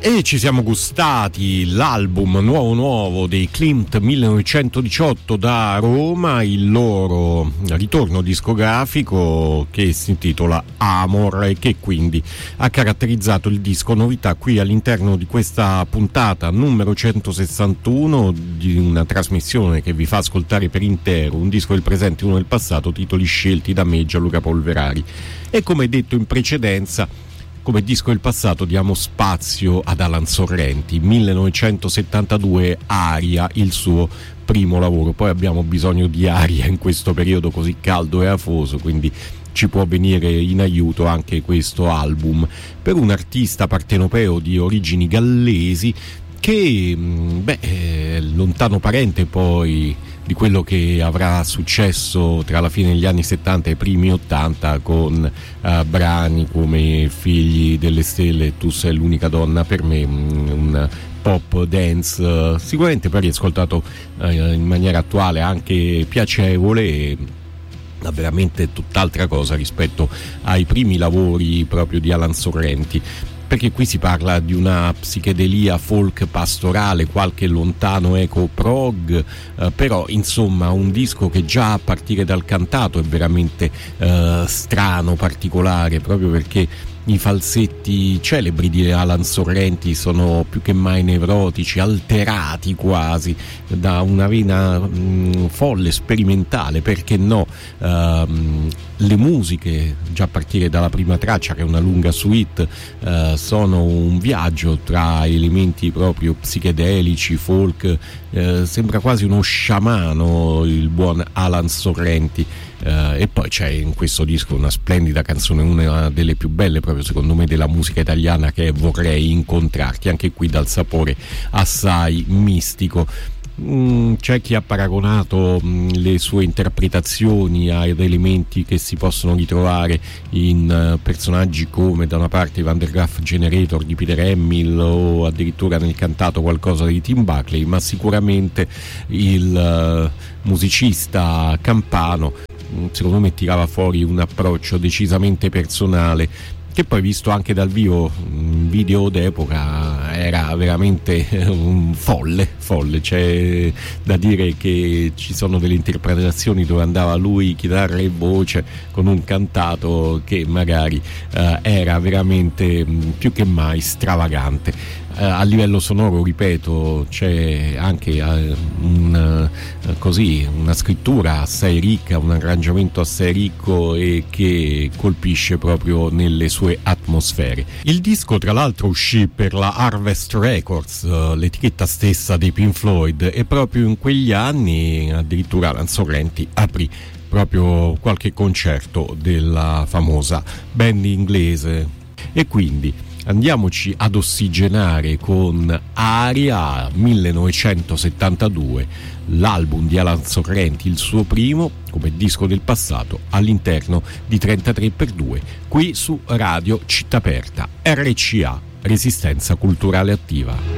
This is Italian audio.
E ci siamo gustati l'album nuovo dei Klimt 1918 da Roma, il loro ritorno discografico che si intitola Amor e che quindi ha caratterizzato il disco novità qui all'interno di questa puntata numero 161 di una trasmissione che vi fa ascoltare per intero un disco del presente e uno del passato, titoli scelti da me, Gianluca Polverari. E come detto in precedenza, come disco del passato diamo spazio ad Alan Sorrenti, 1972, Aria, il suo primo lavoro. Poi abbiamo bisogno di aria in questo periodo così caldo e afoso, quindi ci può venire in aiuto anche questo album per un artista partenopeo di origini gallesi che lontano parente poi di quello che avrà successo tra la fine degli anni 70 e i primi 80 con brani come Figli delle stelle, Tu sei l'unica donna per me, un pop dance sicuramente poi riascoltato in maniera attuale anche piacevole, ma veramente tutt'altra cosa rispetto ai primi lavori proprio di Alan Sorrenti, perché qui si parla di una psichedelia folk pastorale, qualche lontano eco prog, però insomma un disco che già a partire dal cantato è veramente strano, particolare, proprio perché i falsetti celebri di Alan Sorrenti sono più che mai nevrotici, alterati quasi da una vena folle, sperimentale, perché no? Le musiche, già a partire dalla prima traccia che è una lunga suite, sono un viaggio tra elementi proprio psichedelici, folk, sembra quasi uno sciamano il buon Alan Sorrenti. E poi c'è in questo disco una splendida canzone, una delle più belle proprio secondo me della musica italiana, che è Vorrei incontrarti, anche qui dal sapore assai mistico. C'è chi ha paragonato le sue interpretazioni ad elementi che si possono ritrovare in personaggi come da una parte Van der Graaf Generator di Peter Hamill o addirittura nel cantato qualcosa di Tim Buckley, ma sicuramente il musicista campano secondo me tirava fuori un approccio decisamente personale, che poi visto anche dal vivo in video d'epoca era veramente folle. C'è da dire che ci sono delle interpretazioni dove andava lui chitarra e voce con un cantato che magari era veramente più che mai stravagante. A livello sonoro, ripeto, c'è anche una scrittura assai ricca, un arrangiamento assai ricco e che colpisce proprio nelle sue atmosfere. Il disco tra l'altro uscì per la Harvest Records, l'etichetta stessa dei Pink Floyd, e proprio in quegli anni addirittura Alan Sorrenti aprì proprio qualche concerto della famosa band inglese. E quindi andiamoci ad ossigenare con Aria 1972, l'album di Alan Sorrenti, il suo primo come disco del passato all'interno di 33x2 qui su Radio Città Aperta, RCA, Resistenza Culturale Attiva.